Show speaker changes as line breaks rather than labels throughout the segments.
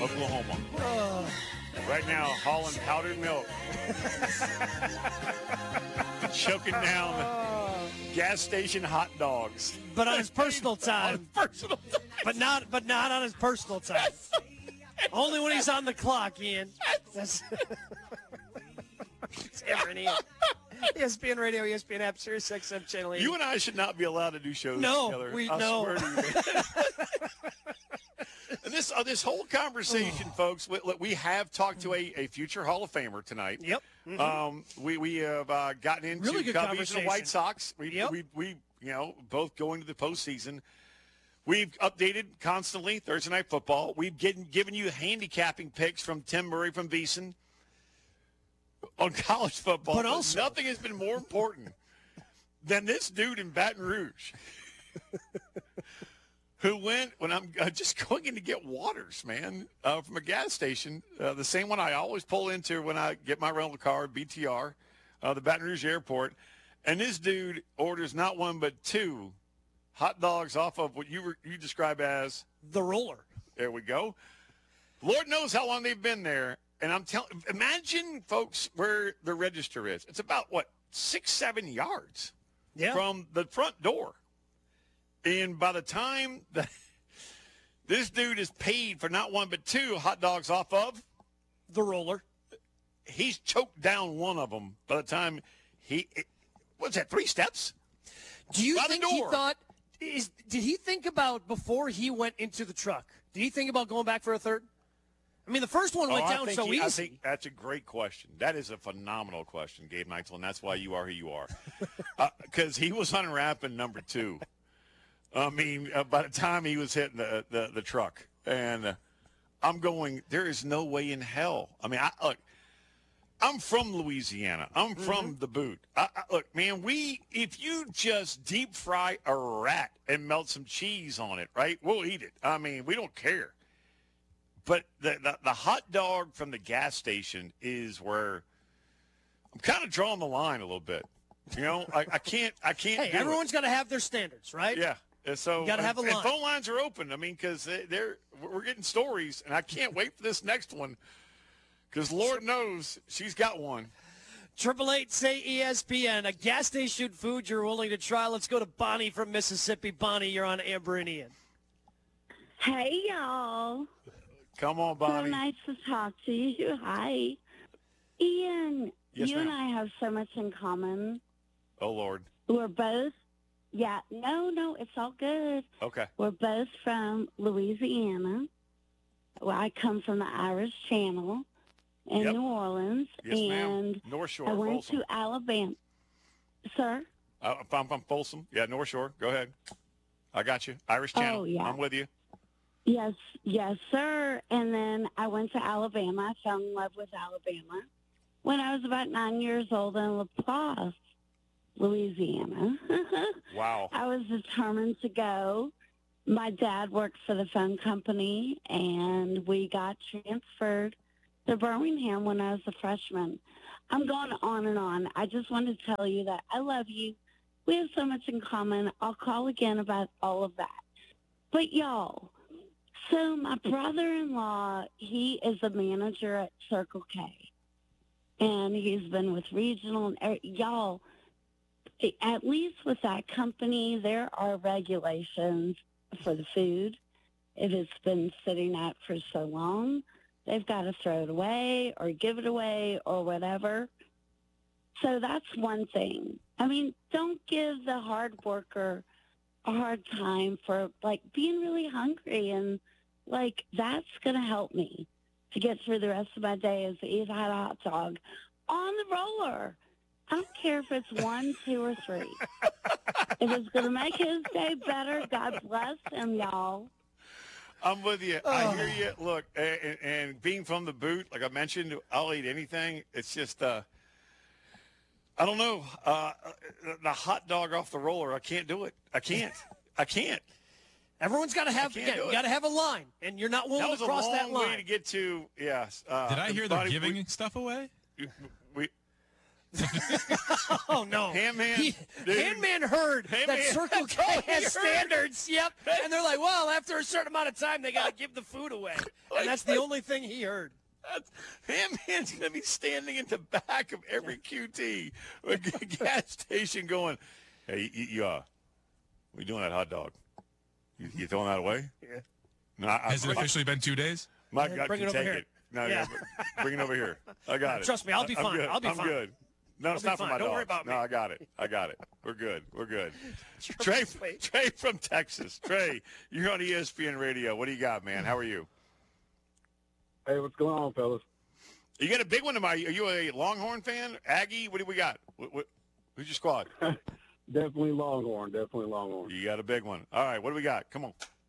Oklahoma. Right now, hauling powdered milk. Choking down gas station hot dogs.
But on his personal time.
Personal time.
But not on his personal time. Only when he's on the clock, Ian. That's it's Cameron, Ian. ESPN Radio, ESPN app, Sirius XM Channel 80.
You and I should not be allowed to do shows together.
No.
Swear to you. And this whole conversation, folks, we have talked to a future Hall of Famer tonight.
Yep. Mm-hmm.
We have gotten into
really good
Cubbies and the White Sox. We both going to the postseason. We've updated constantly Thursday Night Football. We've given you handicapping picks from Tim Murray from VEASAN on college football.
But also,
nothing has been more important than this dude in Baton Rouge who went when I'm just going in to get waters, man, from a gas station, the same one I always pull into when I get my rental car, BTR, the Baton Rouge Airport. And this dude orders not one but two hot dogs off of what you describe as
the roller.
There we go. Lord knows how long they've been there. And I'm telling, imagine, folks, where the register is. It's about, 6-7 yards from the front door. And by the time that this dude is paid for not one but two hot dogs off of
the roller,
he's choked down one of them by the time what's that, 3 steps?
Do you think he thought, did he think about before he went into the truck? Did he think about going back for a third? I mean, the first one went down so easy.
I think that's a great question. That is a phenomenal question, Gabe Neitzel, and that's why you are who you are. Because he was unwrapping number 2. I mean, by the time he was hitting the truck. And I'm going, there is no way in hell. I mean, look, I'm from Louisiana. I'm from the boot. Look, man, if you just deep fry a rat and melt some cheese on it, right, we'll eat it. I mean, we don't care. But the hot dog from the gas station is where I'm kind of drawing the line a little bit. You know, I can't.
Hey, everyone's got to have their standards, right?
Yeah. So
you got to have a line.
And phone lines are open. I mean, because we're getting stories, and I can't wait for this next one. Because Lord knows she's got one.
888 say ESPN, a gas station food you're willing to try. Let's go to Bonnie from Mississippi. Bonnie, you're on Amber and Ian.
Hey, y'all.
Come on, Bonnie.
So nice to talk to you. Hi. Ian,
yes,
you
ma'am.
and I have so much in common.
Oh, Lord.
We're both, no, it's all good.
Okay.
We're both from Louisiana. Well, I come from the Irish Channel in New Orleans.
Yes,
and
ma'am. North Shore,
I went
Folsom.
to Alabama. Sir?
I'm from Folsom. Yeah, North Shore. Go ahead. I got you. Irish Channel.
Oh, yeah.
I'm with you.
Yes, sir. And then I went to Alabama. I fell in love with Alabama when I was about 9 years old in La Place, Louisiana.
Wow.
I was determined to go. My dad worked for the phone company, and we got transferred to Birmingham when I was a freshman. I'm going on and on. I just wanted to tell you that I love you. We have so much in common. I'll call again about all of that. But, y'all, so my brother-in-law, he is a manager at Circle K, and he's been with Regional. And y'all, at least with that company, there are regulations for the food. If it's been sitting out for so long, they've got to throw it away or give it away or whatever. So that's one thing. I mean, don't give the hard worker a hard time for, being really hungry. And, that's going to help me to get through the rest of my day is to eat a hot dog on the roller. I don't care if it's 1, 2, or 3. If it's going to make his day better, God bless him, y'all.
I'm with you. I hear you. Look, and being from the boot, like I mentioned, I'll eat anything. It's just, I don't know. The hot dog off the roller, I can't do it. I can't.
Everyone's got to have, you got to have a line, and you're not willing to cross that line.
That was a long way to get to, yes.
Did I hear they're giving stuff away?
Oh, no.
Handman?
Handman heard that Circle K has standards. Yep. And they're like, well, after a certain amount of time, they got to give the food away. And that's the only thing he heard.
Handman's going to be standing in the back of every QT, a gas station going, hey, we doing that hot dog? You throwing that away?
Yeah.
No,
Has it officially been 2 days?
My God,
Bring it
can
over
take
here.
it. No,
Yeah.
Bring it over here. I got it.
Trust me, I'll be
I'm
fine.
good.
I'll be
I'm
fine.
good. No, it's
I'll be
not for
fine.
my
Don't
dog.
worry about me.
No, I got it. We're good. Trey from Texas. Trey, you're on ESPN Radio. What do you got, man? How are you?
Hey, what's going on, fellas?
You got a big one. Are you a Longhorn fan? Aggie? What do we got? Who's your squad?
Definitely Longhorn.
You got a big one. All right, what do we got? Come on.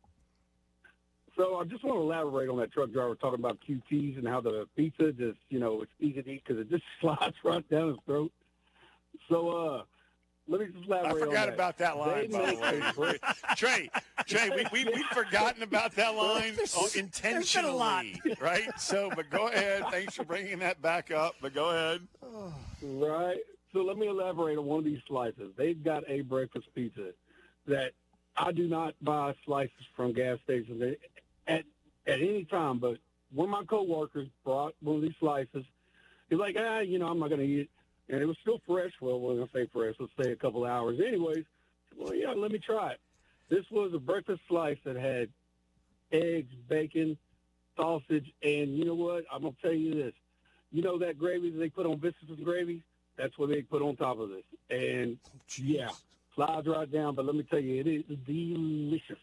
So I just want to elaborate on that truck driver talking about QTs and how the pizza just, it's easy to eat because it just slides right down his throat. So let me just elaborate on that.
I forgot about that line, by the way. Trey, we've forgotten about that line intentionally, right? So, but go ahead. Thanks for bringing that back up, but go ahead.
Right. So let me elaborate on one of these slices. They've got a breakfast pizza that I do not buy slices from gas stations at any time, but one of my coworkers brought one of these slices. He's like, I'm not going to eat it. And it was still fresh. Well, when I say fresh, let's say a couple of hours. Anyways, well, yeah, let me try it. This was a breakfast slice that had eggs, bacon, sausage, and you know what? I'm going to tell you this. You know that gravy that they put on biscuits gravy? That's what they put on top of this. And, yeah, slides right down. But let me tell you, it is delicious.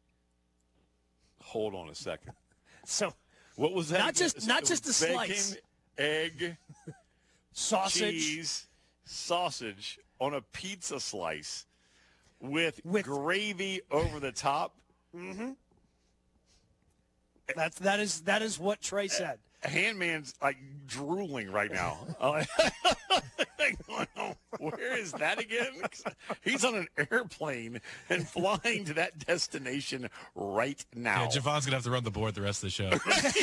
Hold on a second.
So
what was that?
Not just a
bacon,
slice.
Egg,
sausage,
cheese, sausage on a pizza slice with gravy over the top.
Mm-hmm. That is what Trey said.
Handman's like drooling right now. Where is that again? He's on an airplane and flying to that destination right now.
Yeah, Javon's gonna have to run the board the rest of the show.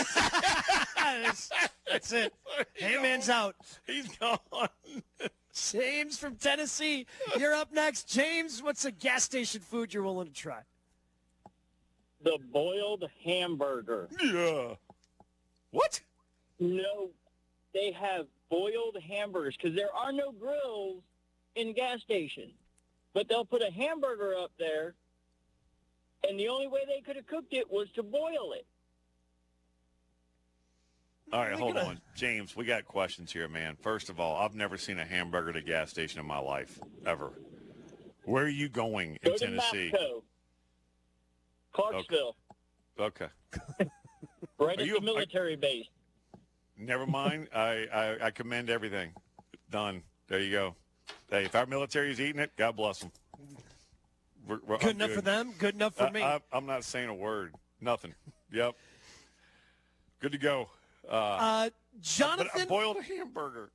That's it. Handman's out.
He's gone.
James from Tennessee, you're up next. James, what's a gas station food you're willing to try?
The boiled hamburger.
Yeah. What?
No, they have boiled hamburgers because there are no grills in gas stations. But they'll put a hamburger up there, and the only way they could have cooked it was to boil it.
All right, hold on. James, we got questions here, man. First of all, I've never seen a hamburger at a gas station in my life, ever. Where are you going in Tennessee?
Go to Mapco, Clarksville.
Okay.
Right at the military base.
Never mind. I commend everything. Done. There you go. Hey, if our military is eating it, God bless them.
Good enough for them. Good enough for me.
I'm not saying a word. Nothing. Yep. Good to go.
Jonathan.
But a boiled hamburger.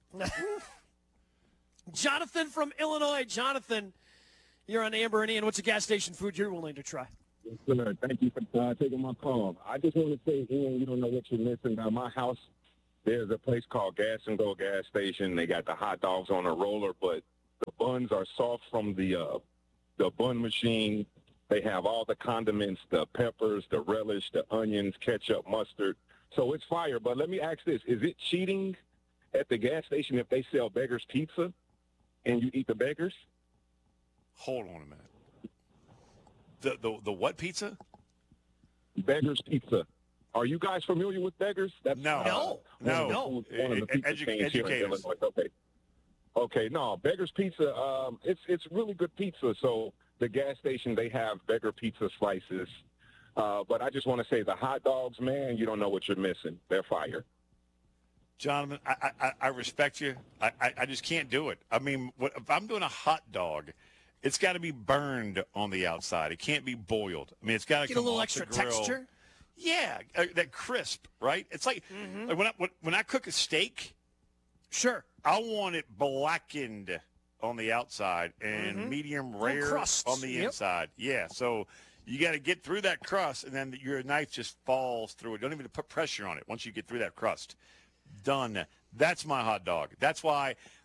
Jonathan from Illinois. Jonathan, you're on Amber and Ian. What's a gas station food you're willing to try?
Sir, thank you for taking my call. I just want to say, Ian, you don't know what you're missing. By my house, there's a place called Gas and Go gas station. They got the hot dogs on a roller, but the buns are soft from the bun machine. They have all the condiments, the peppers, the relish, the onions, ketchup, mustard. So it's fire. But let me ask this. Is it cheating at the gas station if they sell Beggar's Pizza and you eat the Beggar's?
Hold on a minute. The what pizza?
Beggar's Pizza. Are you guys familiar with Beggar's?
No.
One of the pizza chains here in Illinois. Okay. No, Beggar's Pizza. It's really good pizza. So the gas station, they have Beggar Pizza slices. But I just want to say the hot dogs, man, you don't know what you're missing. They're fire.
Jonathan, I respect you. I just can't do it. I mean, if I'm doing a hot dog, it's got to be burned on the outside. It can't be boiled. I mean, it's got to
get
come
a little
off
extra
the grill.
texture.
Yeah, that crisp, right? It's like, when I cook a steak,
sure,
I want it blackened on the outside and medium rare on the inside. Yeah, so you got to get through that crust, and then your knife just falls through it. Don't even put pressure on it once you get through that crust. Done. That's my hot dog. That's why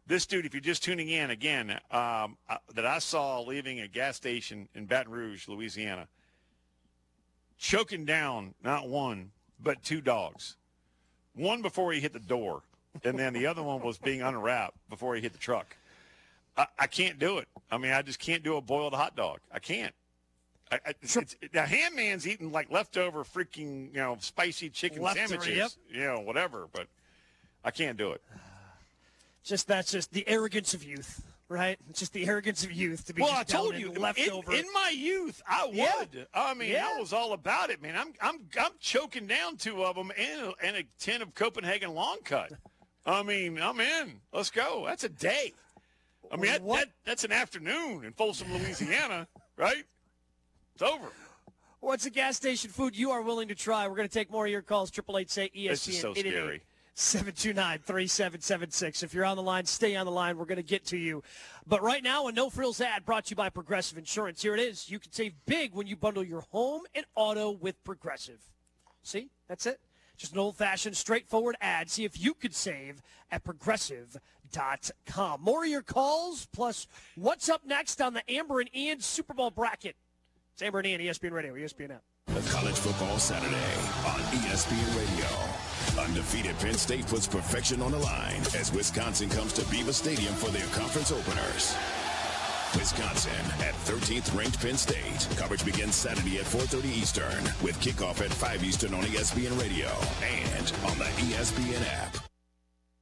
This dude, if you're just tuning in, again, that I saw leaving a gas station in Baton Rouge, Louisiana, choking down not one, but 2 dogs. One before he hit the door, and then the other one was being unwrapped before he hit the truck. I can't do it. I mean, I just can't do a boiled hot dog. I can't. Now, Handman's eating like leftover freaking, spicy chicken sandwiches,
yep.
Whatever, but I can't do it.
That's just the arrogance of youth, right? It's just the arrogance of youth to be
Well,
just
I told you,
leftover.
in my youth, I would.
Yeah.
I mean,
Yeah.
I was all about it, man. I'm choking down 2 of them and a tin of Copenhagen long cut. I mean, I'm in. Let's go. That's a day. I mean, that's an afternoon in Folsom, Louisiana, right? It's over.
What's a gas station food you are willing to try? We're going to take more of your calls. 888-SAY-ESPN.
This is so scary.
729-3776. If you're on the line, stay on the line. We're going to get to you. But right now, a no-frills ad brought to you by Progressive Insurance. Here it is. You can save big when you bundle your home and auto with Progressive. See? That's it. Just an old-fashioned, straightforward ad. See if you could save at Progressive.com. More of your calls, plus what's up next on the Amber and Ian Super Bowl bracket. It's Amber and Ian, ESPN Radio, ESPN app.
College Football Saturday on ESPN Radio. Undefeated Penn State puts perfection on the line as Wisconsin comes to Beaver Stadium for their conference openers. Wisconsin at 13th ranked Penn State. Coverage begins Saturday at 4:30 Eastern with kickoff at 5 Eastern on ESPN Radio and on the ESPN app.